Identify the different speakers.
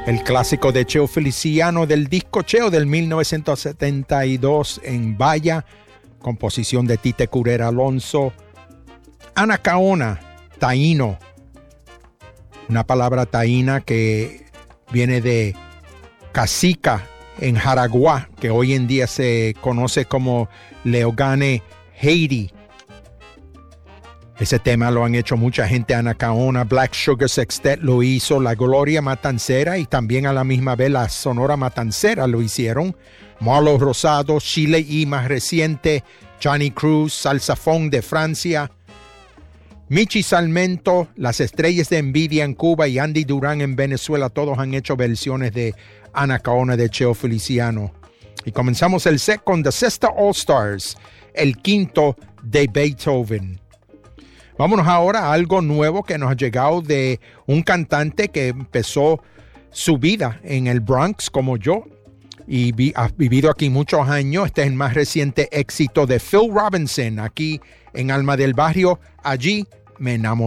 Speaker 1: El clásico de Cheo Feliciano del disco Cheo del 1972 en Vaya, composición de Tite Curera Alonso. Anacaona, taíno, una palabra taína que viene de cacica en Jaraguá, que hoy en día se conoce como Leogane Haiti. Ese tema lo han hecho mucha gente. Anacaona, Black Sugar Sextet lo hizo, La Gloria Matancera y también a la misma vez la Sonora Matancera lo hicieron. Marlo Rosado, Chile y más reciente, Johnny Cruz, Salsafón de Francia. Michi Salmento, Las Estrellas de Envidia en Cuba y Andy Durán en Venezuela, todos han hecho versiones de Anacaona de Cheo Feliciano. Y comenzamos el set con The Sexta All Stars, el quinto de Beethoven. Vámonos ahora a algo nuevo que nos ha llegado de un cantante que empezó su vida en el Bronx como yo y ha vivido aquí muchos años. Este es el más reciente éxito de Phil Robinson aquí en Alma del Barrio. Allí me enamoré.